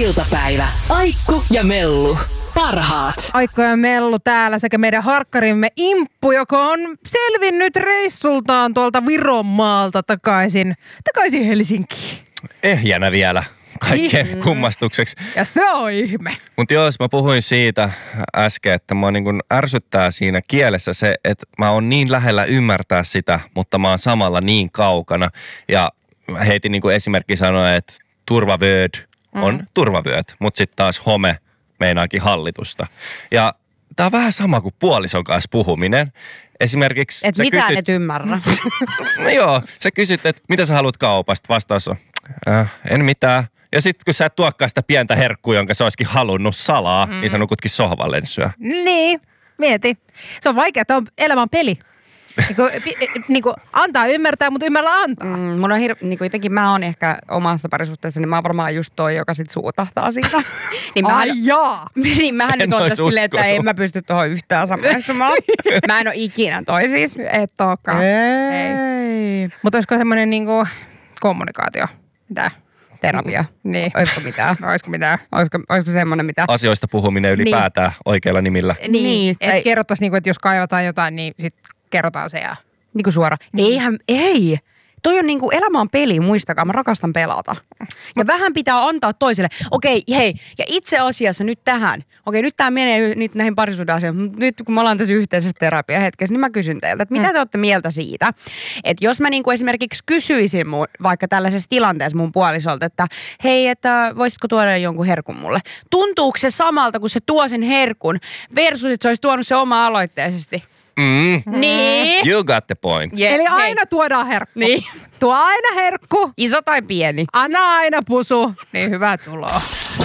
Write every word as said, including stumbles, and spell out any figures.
iltapäivä. Aikku ja Mellu. Parhaat. Aikko ja Mellu täällä sekä meidän harkkarimme Imppu, joka on selvinnyt reissultaan tuolta Vironmaalta takaisin, takaisin Helsinkiin. Ehjänä vielä kaikkeen Ihme. kummastukseksi. Ja se on ihme. Mutta jos mä puhuin siitä äsken, että mä niin kun ärsyttää siinä kielessä se, että mä oon niin lähellä ymmärtää sitä, mutta mä oon samalla niin kaukana. Ja heitin niin kuin esimerkki sanoa, että turvavööd on mm. turvavööt, mutta sitten taas home meinaakin hallitusta. Ja tää on vähän sama kuin puolison kanssa puhuminen. Esimerkiksi... Et mitään kysyt... et ymmärrä. No joo, sä kysyt, että mitä sä haluat kaupasta. Vastaus on, äh, en mitään. Ja sitten kun sä et tuokkaa sitä pientä herkkua, jonka sä olisikin halunnut salaa, mm. niin sä nukutkin sohvalle syö. Niin, mieti. Se on vaikea, että on elämän peli. Niin kuin, niin kuin antaa ymmärtää, mutta ymmärrä antaa. Mm, mun on hir- niin kuin jotenkin mä oon ehkä omassa parisuhteessa, niin mä oon varmaan just toi, joka sit suutahtaa siitä. niin Ai jaa! Niin mähän nyt on tässä silleen, että en mä pysty tuohon yhtään samaistumaan. Mä en oo ikinä toi siis. Et ookaan. Ei. Mutta olisiko semmoinen niinku kommunikaatio? Mitä? Terapia. Niin. Olisiko mitään? Olisiko mitään? Olisiko, olisiko semmoinen mitä? Asioista puhuminen ylipäätään niin. Oikeilla nimillä. Niin, niin. Että kerrottaisiin, niinku, että jos kaivataan jotain, niin sitten kerrotaan se ja... Niin kuin suora. Mm. Eihän, ei. Toi on niinku, elämä on peli, muistakaa. Mä rakastan pelata. Ja Mut. vähän pitää antaa toiselle. Okei, hei. Ja itse asiassa nyt tähän. Okei, nyt tää menee nyt näihin parisuuden asioihin. Mutta nyt kun me ollaan tässä yhteisessä terapiahetkessä, niin mä kysyn teiltä, että mitä mm. te olette mieltä siitä? Että jos mä niinku esimerkiksi kysyisin mun, vaikka tällaisessa tilanteessa mun puolisolta, että hei, että voisitko tuoda jonkun herkun mulle? Tuntuuko se samalta, kun se tuo sen herkun versus, että se olisi tuonut se oma-aloitteisesti? Mm. Niin. You got the point. Yeah, eli aina hei. Tuodaan herkku. Niin. Tuo aina herkku. Iso tai pieni. Anna aina pusu. Niin hyvää tuloa.